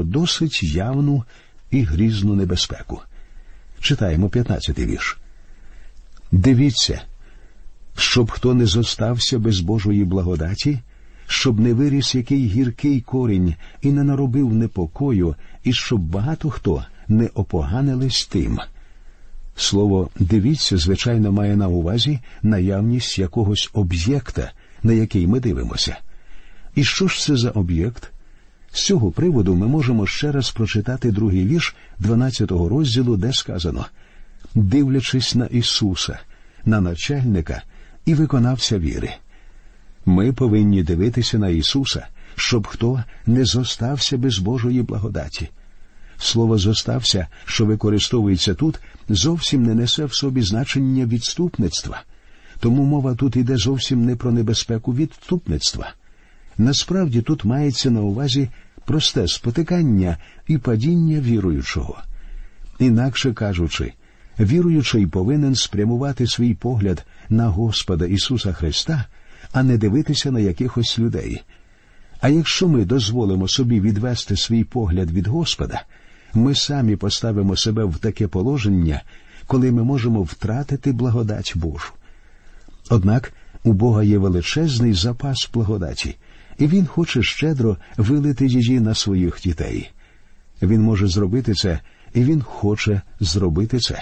досить явну і грізну небезпеку. Читаємо 15-й вірш. «Дивіться, щоб хто не зостався без Божої благодаті, щоб не виріс який гіркий корінь і не наробив непокою, і щоб багато хто не опоганились тим». Слово «дивіться», звичайно, має на увазі наявність якогось об'єкта, на який ми дивимося. І що ж це за об'єкт? З цього приводу ми можемо ще раз прочитати 2-й вірш 12-го розділу, де сказано: «Дивлячись на Ісуса, на начальника і виконавця віри». Ми повинні дивитися на Ісуса, щоб хто не зостався без Божої благодаті. Слово «зостався», що використовується тут, зовсім не несе в собі значення відступництва. Тому мова тут іде зовсім не про небезпеку відступництва. Насправді тут мається на увазі просте спотикання і падіння віруючого. Інакше кажучи, віруючий повинен спрямувати свій погляд на Господа Ісуса Христа, а не дивитися на якихось людей. А якщо ми дозволимо собі відвести свій погляд від Господа, ми самі поставимо себе в таке положення, коли ми можемо втратити благодать Божу. Однак у Бога є величезний запас благодаті, і Він хоче щедро вилити її на своїх дітей. Він може зробити це, і Він хоче зробити це.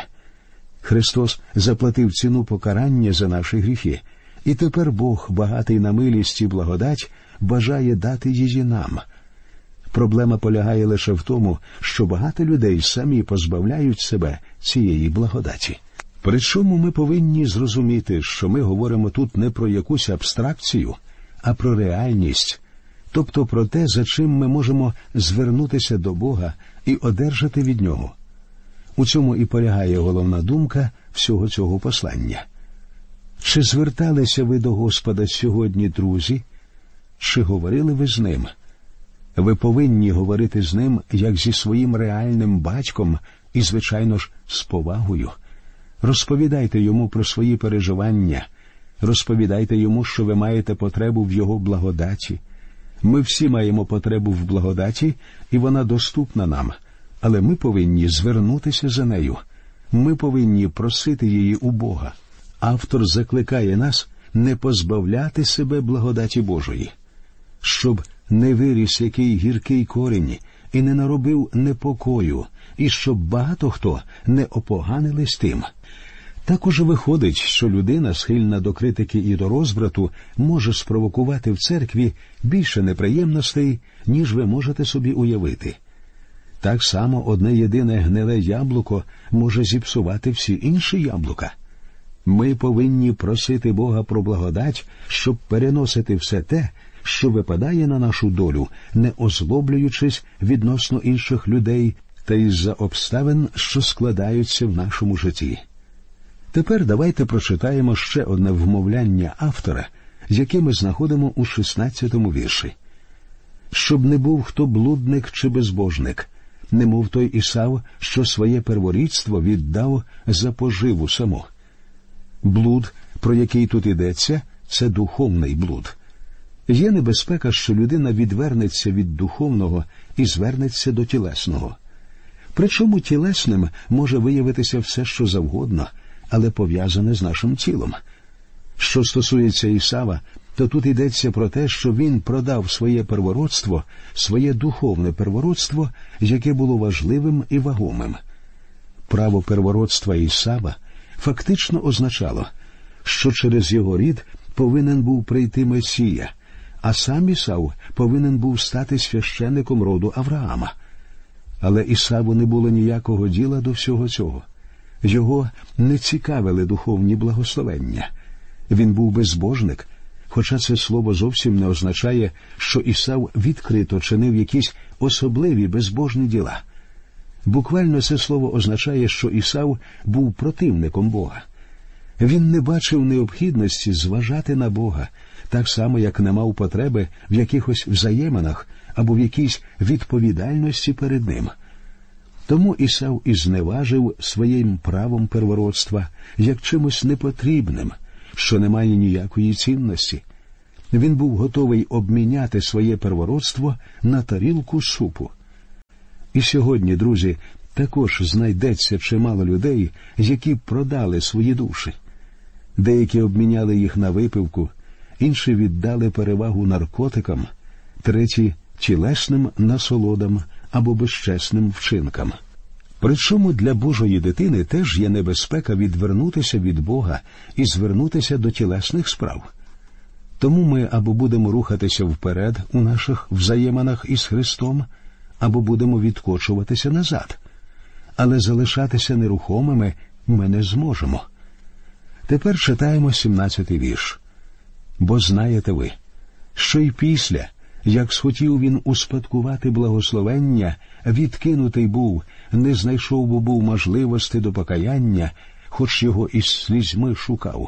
Христос заплатив ціну покарання за наші гріхи, і тепер Бог, багатий на милість і благодать, бажає дати її нам. Проблема полягає лише в тому, що багато людей самі позбавляють себе цієї благодаті. Причому ми повинні зрозуміти, що ми говоримо тут не про якусь абстракцію, а про реальність, тобто про те, за чим ми можемо звернутися до Бога і одержати від Нього. У цьому і полягає головна думка всього цього послання. Чи зверталися ви до Господа сьогодні, друзі? Чи говорили ви з Ним? Ви повинні говорити з Ним, як зі своїм реальним батьком і, звичайно ж, з повагою. Розповідайте Йому про свої переживання. Розповідайте Йому, що ви маєте потребу в Його благодаті. Ми всі маємо потребу в благодаті, і вона доступна нам. Але ми повинні звернутися за нею. Ми повинні просити її у Бога. Автор закликає нас не позбавляти себе благодаті Божої. Щоб не виріс який гіркий корінь і не наробив непокою, і щоб багато хто не опоганились тим. Також виходить, що людина, схильна до критики і до розбрату, може спровокувати в церкві більше неприємностей, ніж ви можете собі уявити. Так само одне єдине гниле яблуко може зіпсувати всі інші яблука. Ми повинні просити Бога про благодать, щоб переносити все те, що випадає на нашу долю, не озлоблюючись відносно інших людей та із-за обставин, що складаються в нашому житті. Тепер давайте прочитаємо ще одне вмовляння автора, яке ми знаходимо у 16-му вірші. «Щоб не був хто блудник чи безбожник, немов той Ісав, що своє перворідство віддав за поживу само». Блуд, про який тут йдеться, це духовний блуд. Є небезпека, що людина відвернеться від духовного і звернеться до тілесного. Причому тілесним може виявитися все, що завгодно, але пов'язане з нашим тілом. Що стосується Ісава, то тут йдеться про те, що він продав своє первородство, своє духовне первородство, яке було важливим і вагомим. Право первородства Ісава фактично означало, що через його рід повинен був прийти Месія, а сам Ісав повинен був стати священником роду Авраама. Але Ісаву не було ніякого діла до всього цього. Його не цікавили духовні благословення. Він був безбожник, хоча це слово зовсім не означає, що Ісав відкрито чинив якісь особливі безбожні діла. Буквально це слово означає, що Ісав був противником Бога. Він не бачив необхідності зважати на Бога, так само, як не мав потреби в якихось взаєминах або в якійсь відповідальності перед ним. Тому Ісав і зневажив своїм правом первородства як чимось непотрібним, що не має ніякої цінності. Він був готовий обміняти своє первородство на тарілку супу. І сьогодні, друзі, також знайдеться чимало людей, які продали свої душі. Деякі обміняли їх на випивку, інші віддали перевагу наркотикам, треті – тілесним насолодам або безчесним вчинкам. Причому для Божої дитини теж є небезпека відвернутися від Бога і звернутися до тілесних справ. Тому ми або будемо рухатися вперед у наших взаєминах із Христом, або будемо відкочуватися назад. Але залишатися нерухомими ми не зможемо. Тепер читаємо 17-й вірш. «Бо знаєте ви, що й після, як схотів він успадкувати благословення, відкинутий був, не знайшов бо був можливості до покаяння, хоч його із слізьми шукав».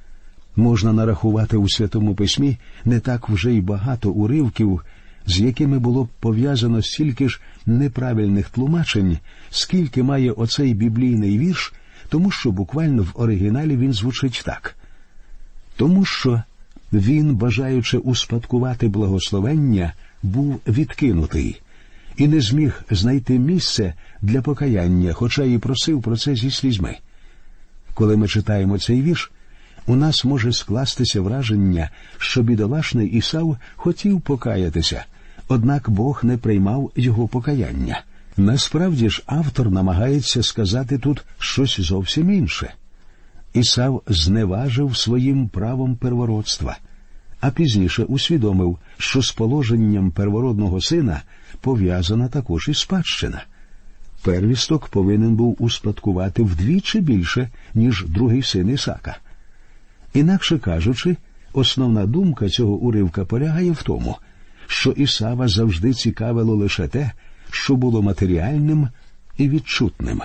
Можна нарахувати у Святому Письмі не так вже й багато уривків, з якими було б пов'язано стільки ж неправильних тлумачень, скільки має оцей біблійний вірш, тому що буквально в оригіналі він звучить так. Тому що він, бажаючи успадкувати благословення, був відкинутий і не зміг знайти місце для покаяння, хоча і просив про це зі слізьми. Коли ми читаємо цей вірш, у нас може скластися враження, що бідолашний Ісав хотів покаятися, однак Бог не приймав його покаяння. Насправді ж автор намагається сказати тут щось зовсім інше. Ісав зневажив своїм правом первородства, а пізніше усвідомив, що з положенням первородного сина пов'язана також і спадщина. Первісток повинен був успадкувати вдвічі більше, ніж другий син Ісака. Інакше кажучи, основна думка цього уривка полягає в тому, що Ісава завжди цікавило лише те, що було матеріальним і відчутним.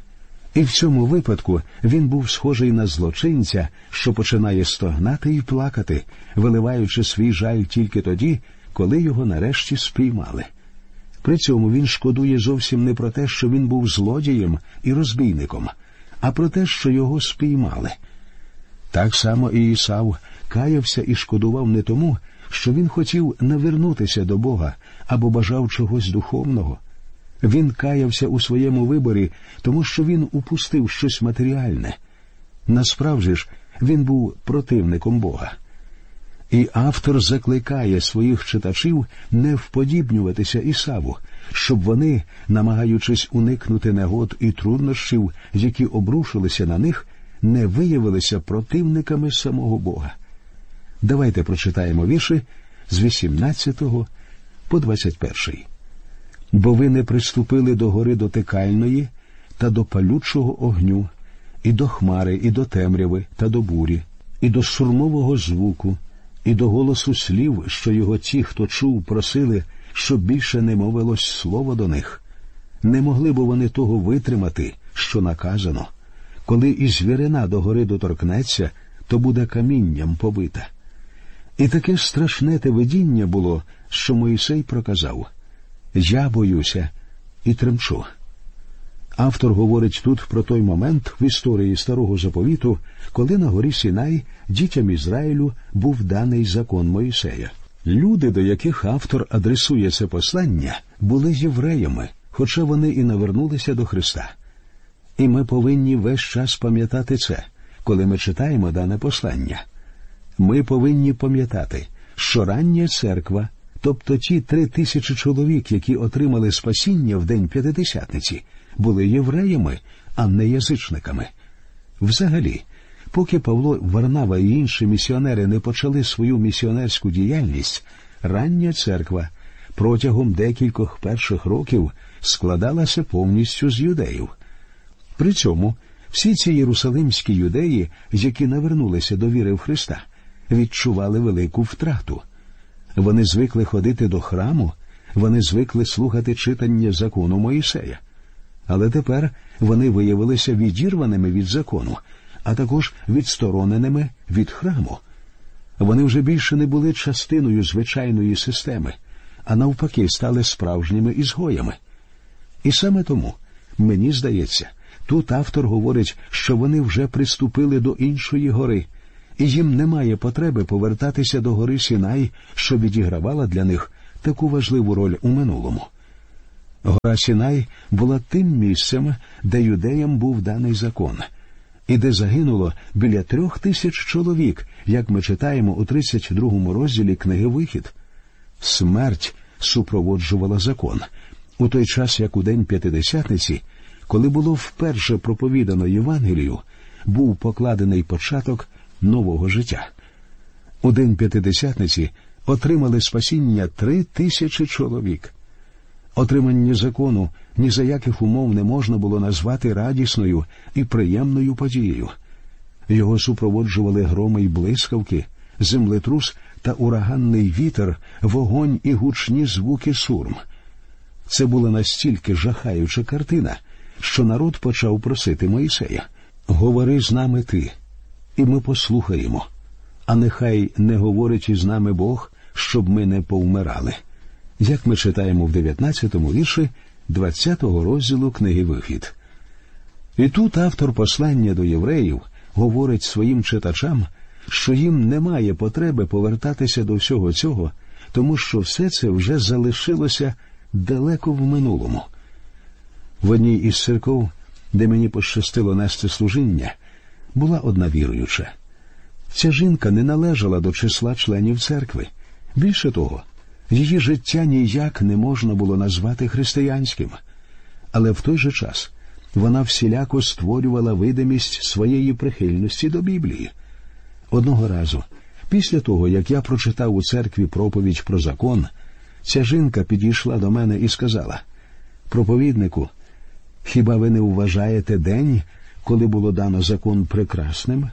І в цьому випадку він був схожий на злочинця, що починає стогнати і плакати, виливаючи свій жаль тільки тоді, коли його нарешті спіймали. При цьому він шкодує зовсім не про те, що він був злодієм і розбійником, а про те, що його спіймали. Так само і Ісав каявся і шкодував не тому, що він хотів навернутися до Бога або бажав чогось духовного. Він каявся у своєму виборі, тому що він упустив щось матеріальне. Насправді ж, він був противником Бога. І автор закликає своїх читачів не вподібнюватися Ісаву, щоб вони, намагаючись уникнути негод і труднощів, які обрушилися на них, не виявилися противниками самого Бога. Давайте прочитаємо вірші з 18 по 21. «Бо ви не приступили до гори дотикальної та до палючого огню, і до хмари, і до темряви, та до бурі, і до шурмового звуку, і до голосу слів, що його ті, хто чув, просили, щоб більше не мовилось слово до них. Не могли б вони того витримати, що наказано. Коли і звірина до гори доторкнеться, то буде камінням побита». І таке страшне те видіння було, що Мойсей проказав: «Я боюся і тремчу». Автор говорить тут про той момент в історії Старого Заповіту, коли на горі Сінай дітям Ізраїлю був даний закон Мойсея. Люди, до яких автор адресує це послання, були євреями, хоча вони і навернулися до Христа. І ми повинні весь час пам'ятати це, коли ми читаємо дане послання. Ми повинні пам'ятати, що рання церква, тобто ті 3000 чоловік, які отримали спасіння в день П'ятидесятниці, були євреями, а не язичниками. Взагалі, поки Павло, Варнава і інші місіонери не почали свою місіонерську діяльність, рання церква протягом декількох перших років складалася повністю з юдеїв. При цьому всі ці єрусалимські юдеї, які навернулися до віри в Христа, відчували велику втрату. Вони звикли ходити до храму, вони звикли слухати читання закону Моїсея. Але тепер вони виявилися відірваними від закону, а також відстороненими від храму. Вони вже більше не були частиною звичайної системи, а навпаки стали справжніми ізгоями. І саме тому, мені здається, тут автор говорить, що вони вже приступили до іншої гори, і їм немає потреби повертатися до гори Сінай, що відігравала для них таку важливу роль у минулому. Гора Сінай була тим місцем, де юдеям був даний закон, і де загинуло біля 3000 чоловік, як ми читаємо у 32 розділі книги «Вихід». Смерть супроводжувала закон, у той час, як у день П'ятидесятниці, коли було вперше проповідано Євангелію, був покладений початок нового життя. У день П'ятидесятниці отримали спасіння 3000 чоловік. Отримання закону ні за яких умов не можна було назвати радісною і приємною подією. Його супроводжували громи й блискавки, землетрус та ураганний вітер, вогонь і гучні звуки сурм. Це була настільки жахаюча картина, що народ почав просити Мойсея: «Говори з нами ти, і ми послухаємо, а нехай не говорить із нами Бог, щоб ми не повмирали», як ми читаємо в 19-му вірші 20-го розділу книги «Вихід». І тут автор послання до євреїв говорить своїм читачам, що їм немає потреби повертатися до всього цього, тому що все це вже залишилося далеко в минулому. В одній із церков, де мені пощастило нести служіння, була одна віруюча. Ця жінка не належала до числа членів церкви. Більше того, її життя ніяк не можна було назвати християнським. Але в той же час вона всіляко створювала видимість своєї прихильності до Біблії. Одного разу, після того, як я прочитав у церкві проповідь про закон, ця жінка підійшла до мене і сказала: «Проповіднику, хіба ви не вважаєте день, коли було дано закон, прекрасним?»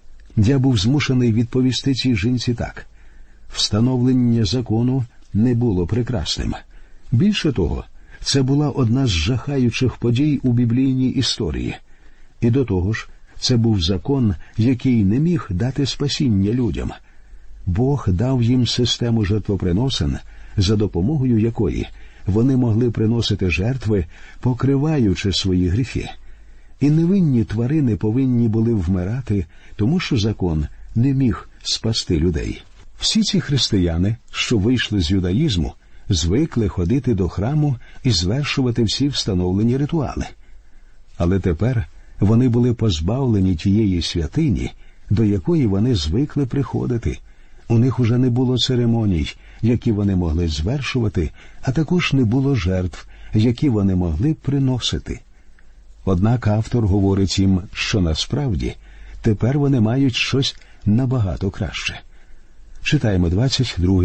Я був змушений відповісти цій жінці так: встановлення закону не було прекрасним. Більше того, це була одна з жахаючих подій у біблійній історії. І до того ж, це був закон, який не міг дати спасіння людям. Бог дав їм систему жертвоприносин, за допомогою якої вони могли приносити жертви, покриваючи свої гріхи. І невинні тварини повинні були вмирати, тому що закон не міг спасти людей. Всі ці християни, що вийшли з юдаїзму, звикли ходити до храму і звершувати всі встановлені ритуали. Але тепер вони були позбавлені тієї святині, до якої вони звикли приходити. У них уже не було церемоній, які вони могли звершувати, а також не було жертв, які вони могли приносити. Однак автор говорить їм, що насправді тепер вони мають щось набагато краще. Читаємо 22,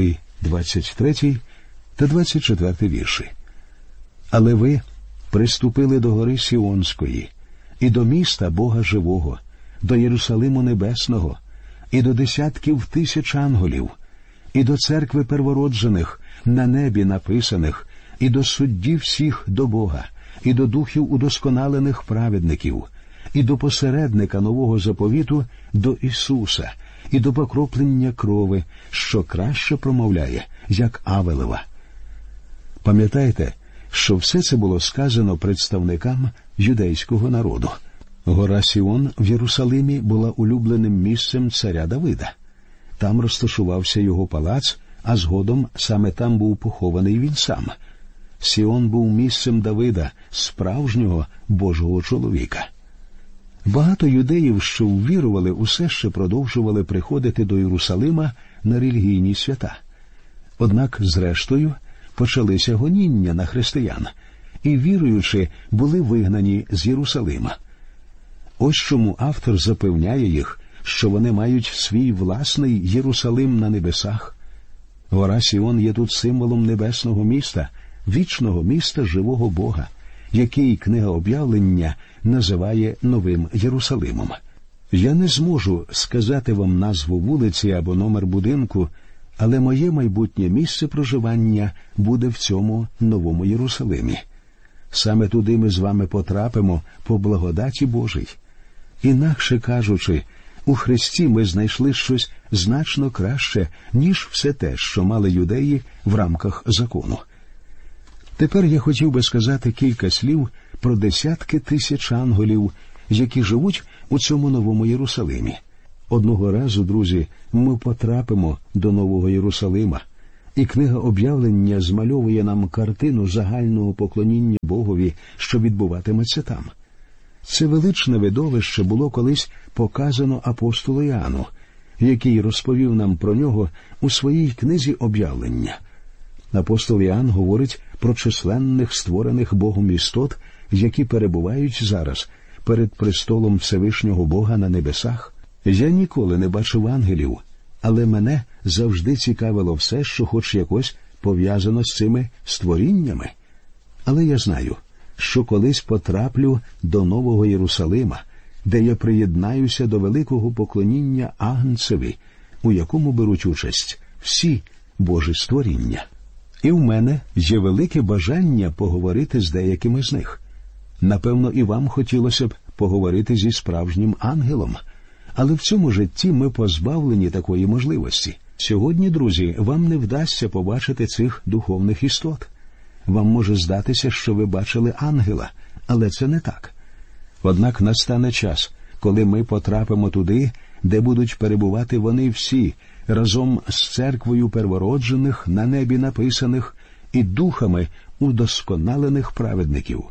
23 та 24 вірші. «Але ви приступили до гори Сіонської, і до міста Бога живого, до Єрусалиму Небесного, і до десятків тисяч ангелів, і до церкви первороджених, на небі написаних, і до суддів всіх до Бога, і до духів удосконалених праведників, і до посередника нового заповіту, до Ісуса, і до покроплення крови, що краще промовляє, як Авелева». Пам'ятаєте, що все це було сказано представникам юдейського народу. Гора Сіон в Єрусалимі була улюбленим місцем царя Давида. Там розташувався його палац, а згодом саме там був похований він сам. Сіон був місцем Давида, справжнього Божого чоловіка. Багато юдеїв, що ввірували, усе ще продовжували приходити до Єрусалима на релігійні свята. Однак, зрештою, почалися гоніння на християн, і віруючі були вигнані з Єрусалима. Ось чому автор запевняє їх, що вони мають свій власний Єрусалим на небесах. Гора Сіон є тут символом небесного міста, вічного міста живого Бога, який книга Об'явлення називає Новим Єрусалимом. Я не зможу сказати вам назву вулиці або номер будинку, але моє майбутнє місце проживання буде в цьому Новому Єрусалимі. Саме туди ми з вами потрапимо по благодаті Божій. Інакше кажучи, у Христі ми знайшли щось значно краще, ніж все те, що мали юдеї в рамках закону. Тепер я хотів би сказати кілька слів про десятки тисяч ангелів, які живуть у цьому Новому Єрусалимі. Одного разу, друзі, ми потрапимо до Нового Єрусалима, І книга об'явлення змальовує нам картину загального поклоніння Богові, що відбуватиметься там. Це величне видовище було колись показано апостолу Іоанну, який розповів нам про нього у своїй книзі об'явлення. Апостол Іоанн говорить про численних створених Богом істот, які перебувають зараз перед престолом Всевишнього Бога на небесах. Я ніколи не бачив ангелів, але мене завжди цікавило все, що хоч якось пов'язано з цими створіннями. Але я знаю, що колись потраплю до Нового Єрусалима, де я приєднаюся до великого поклоніння Агнцеві, у якому беруть участь всі Божі створіння. І в мене є велике бажання поговорити з деякими з них. Напевно, і вам хотілося б поговорити зі справжнім ангелом. Але в цьому житті ми позбавлені такої можливості. Сьогодні, друзі, вам не вдасться побачити цих духовних істот. Вам може здатися, що ви бачили ангела, але це не так. Однак настане час, коли ми потрапимо туди, де будуть перебувати вони всі, разом з церквою первороджених, на небі написаних, і духами удосконалених праведників.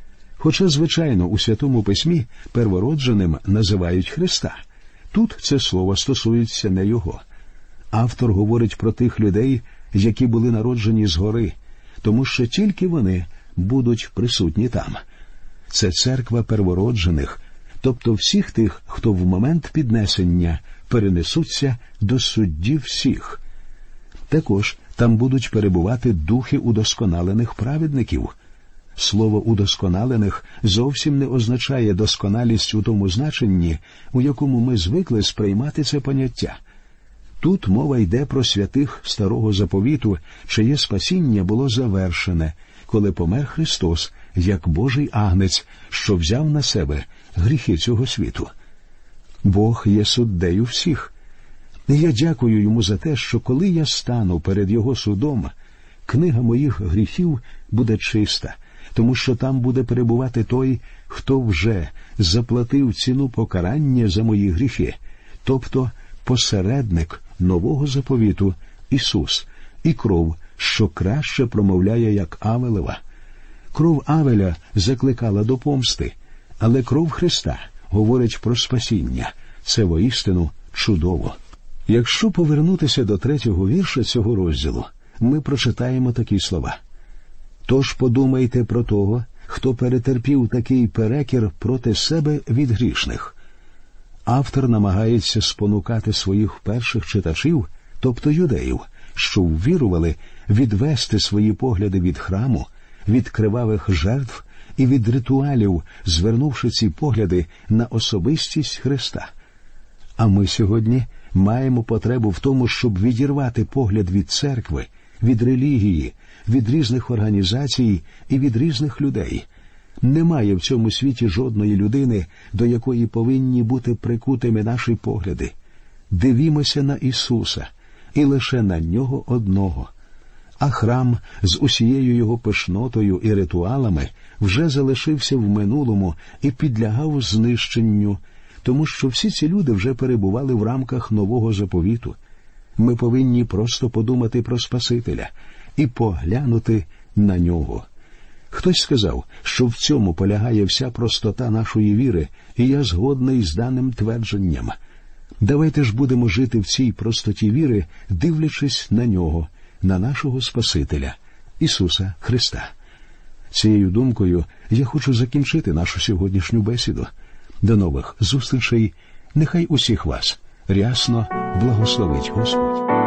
Хоча, звичайно, у Святому Письмі первородженим називають Христа. Тут це слово стосується не його. Автор говорить про тих людей, які були народжені згори, тому що тільки вони будуть присутні там. Це церква первороджених, тобто всіх тих, хто в момент піднесення перенесуться до судді всіх. Також там будуть перебувати духи удосконалених праведників. Слово «удосконалених» зовсім не означає досконалість у тому значенні, у якому ми звикли сприймати це поняття. Тут мова йде про святих Старого Заповіту, чиє спасіння було завершене, коли помер Христос, як Божий агнець, що взяв на себе гріхи цього світу. Бог є суддею всіх. І я дякую йому за те, що коли я стану перед його судом, книга моїх гріхів буде чиста, тому що там буде перебувати той, хто вже заплатив ціну покарання за мої гріхи, тобто посередник нового заповіту Ісус, і кров, що краще промовляє, як Авелева. Кров Авеля закликала до помсти, але кров Христа говорить про спасіння. Це воістину чудово. Якщо повернутися до 3-го вірша цього розділу, ми прочитаємо такі слова. «Тож подумайте про того, хто перетерпів такий перекір проти себе від грішних». Автор намагається спонукати своїх перших читачів, тобто юдеїв, що ввірували, відвести свої погляди від храму, від кривавих жертв і від ритуалів, звернувши ці погляди на особистість Христа. А ми сьогодні маємо потребу в тому, щоб відірвати погляд від церкви, від релігії, від різних організацій і від різних людей. Немає в цьому світі жодної людини, до якої повинні бути прикутими наші погляди. Дивімося на Ісуса, і лише на Нього одного. А храм з усією його пишнотою і ритуалами вже залишився в минулому і підлягав знищенню, тому що всі ці люди вже перебували в рамках нового заповіту. Ми повинні просто подумати про Спасителя і поглянути на Нього. Хтось сказав, що в цьому полягає вся простота нашої віри, і я згодний з даним твердженням. Давайте ж будемо жити в цій простоті віри, дивлячись на Нього, на нашого Спасителя, Ісуса Христа. Цією думкою я хочу закінчити нашу сьогоднішню бесіду. До нових зустрічей. Нехай усіх вас рясно благословить Господь.